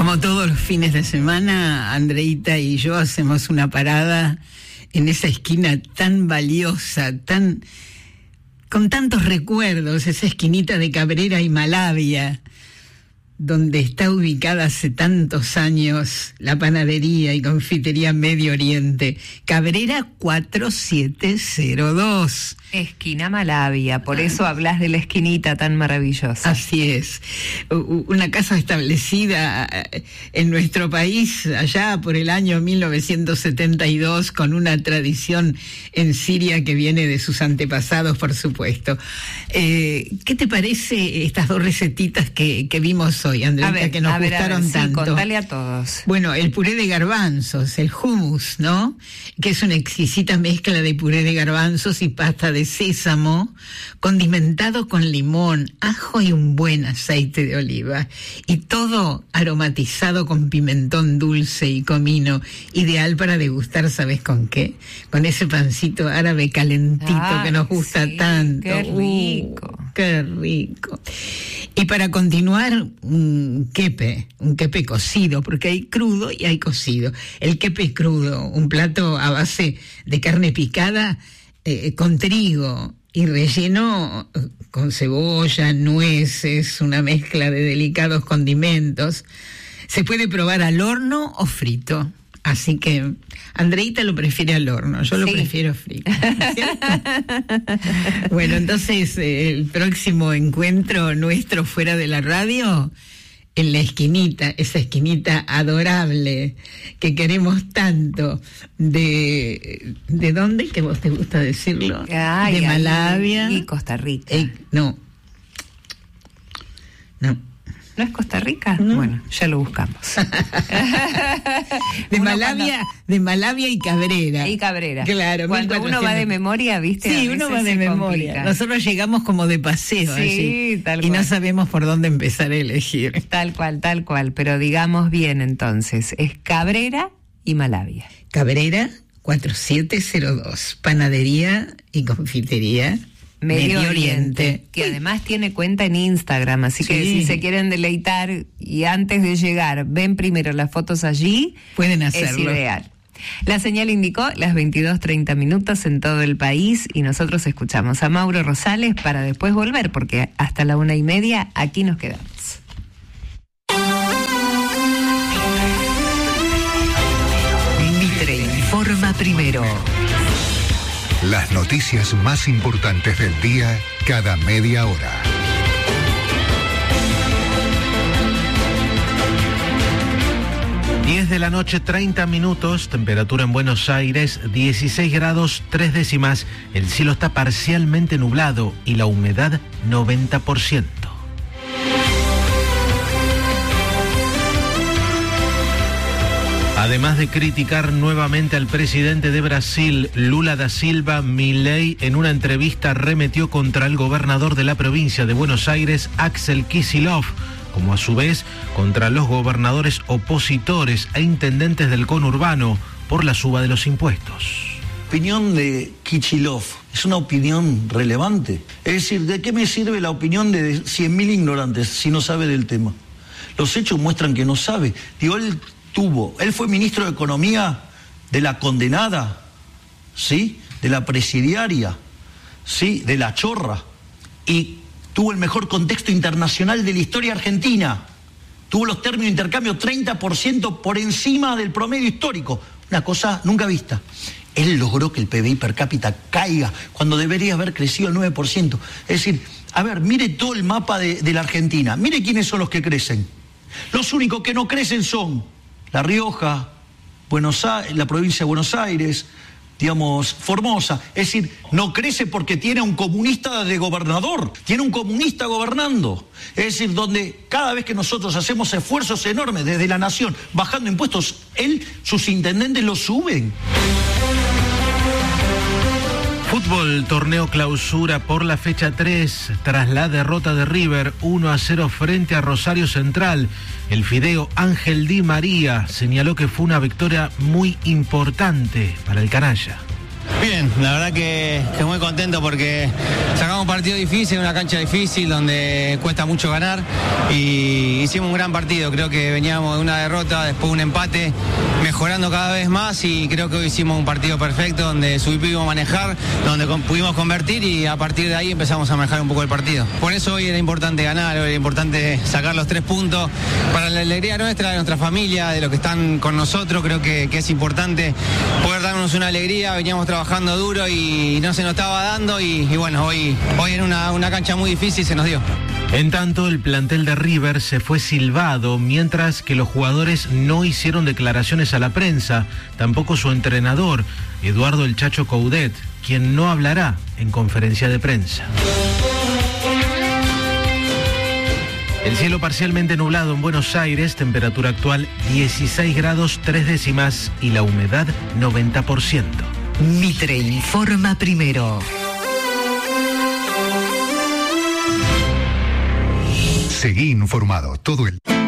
Como todos los fines de semana, Andreita y yo hacemos una parada en esa esquina tan valiosa, con tantos recuerdos, esa esquinita de Cabrera y Malavia, donde está ubicada hace tantos años la panadería y confitería Medio Oriente. Cabrera 4702. Esquina Malavia, por eso hablas de la esquinita tan maravillosa. Así es, una casa establecida en nuestro país allá por el año 1972, con una tradición en Siria que viene de sus antepasados, por supuesto. ¿Qué te parece estas dos recetitas que vimos hoy, Andrea, que nos gustaron tanto? Sí, contale a todos. Bueno, el puré de garbanzos, el hummus, ¿no? Que es una exquisita mezcla de puré de garbanzos y pasta de sésamo, condimentado con limón, ajo y un buen aceite de oliva, y todo aromatizado con pimentón dulce y comino, ideal para degustar, ¿sabes con qué? Con ese pancito árabe calentito que nos gusta tanto. ¡Qué rico! ¡Qué rico! Y para continuar, un quepe cocido, porque hay crudo y hay cocido. El quepe crudo, un plato a base de carne picada, con trigo y relleno con cebolla, nueces, una mezcla de delicados condimentos. Se puede probar al horno o frito. Así que Andreita lo prefiere al horno, yo lo prefiero frito, ¿cierto? Bueno, entonces el próximo encuentro nuestro fuera de la radio, en la esquinita, esa esquinita adorable que queremos tanto, ¿de dónde? Que vos te gusta decirlo. Ay, de Malavia y Costa Rica. No. ¿No es Costa Rica? No. Bueno, ya lo buscamos. de Malavia y Cabrera. Y Cabrera. Claro. Cuando 1400. Uno va de memoria, ¿viste? Sí, uno va de memoria. Complica. Nosotros llegamos como de paseo allí. Tal y cual. No sabemos por dónde empezar a elegir. Tal cual. Pero digamos bien entonces, es Cabrera y Malavia. Cabrera 4702. Panadería y confitería Medio Oriente, que además tiene cuenta en Instagram, así que si se quieren deleitar y antes de llegar ven primero las fotos allí, pueden hacerlo. Es ideal. La señal indicó las 22:30 minutos en todo el país y nosotros escuchamos a Mauro Rosales para después volver, porque hasta la 1:30 aquí nos quedamos. Mitre informa primero. Las noticias más importantes del día cada media hora. Diez de la noche, 30 minutos, temperatura en Buenos Aires, 16 grados 3 décimas, el cielo está parcialmente nublado y la humedad 90%. Además de criticar nuevamente al presidente de Brasil, Lula da Silva, Milei en una entrevista arremetió contra el gobernador de la provincia de Buenos Aires, Axel Kicillof, como a su vez contra los gobernadores opositores e intendentes del conurbano por la suba de los impuestos. La opinión de Kicillof es una opinión relevante. Es decir, ¿de qué me sirve la opinión de 100.000 ignorantes si no sabe del tema? Los hechos muestran que no sabe. Él fue ministro de Economía de la condenada, ¿sí? De la presidiaria, ¿sí? De la chorra. Y tuvo el mejor contexto internacional de la historia argentina. Tuvo los términos de intercambio 30% por encima del promedio histórico. Una cosa nunca vista. Él logró que el PBI per cápita caiga cuando debería haber crecido el 9%. Es decir, a ver, mire todo el mapa de la Argentina. Mire quiénes son los que crecen. Los únicos que no crecen son La Rioja, Buenos Aires, la provincia de Buenos Aires, Formosa. Es decir, no crece porque tiene un comunista de gobernador, tiene un comunista gobernando. Es decir, donde cada vez que nosotros hacemos esfuerzos enormes desde la nación, bajando impuestos, sus intendentes los suben. Fútbol, torneo clausura por la fecha 3, tras la derrota de River 1-0 frente a Rosario Central. El fideo Ángel Di María señaló que fue una victoria muy importante para el canalla. Bien, la verdad que muy contento porque sacamos un partido difícil, una cancha difícil donde cuesta mucho ganar y hicimos un gran partido. Creo que veníamos de una derrota, después un empate, mejorando cada vez más y creo que hoy hicimos un partido perfecto donde supimos manejar, donde pudimos convertir y a partir de ahí empezamos a manejar un poco el partido. Por eso hoy era importante ganar, hoy era importante sacar los 3 puntos para la alegría nuestra, de nuestra familia, de los que están con nosotros. Creo que es importante poder darnos una alegría. Veníamos trabajando duro y no se nos estaba dando y bueno, hoy en una cancha muy difícil se nos dio. En tanto, el plantel de River se fue silbado, mientras que los jugadores no hicieron declaraciones a la prensa, tampoco su entrenador, Eduardo El Chacho Coudet, quien no hablará en conferencia de prensa. El cielo parcialmente nublado en Buenos Aires, temperatura actual 16 grados 3 décimas y la humedad 90%. Mitre informa primero. Seguí informado todo el